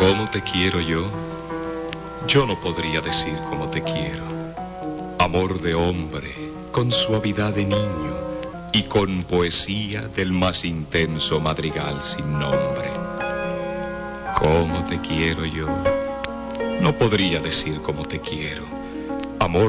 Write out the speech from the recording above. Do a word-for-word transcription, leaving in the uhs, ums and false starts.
¿Cómo te quiero yo? Yo no podría decir cómo te quiero. Amor de hombre, con suavidad de niño y con poesía del más intenso madrigal sin nombre. ¿Cómo te quiero yo? No podría decir cómo te quiero. Amor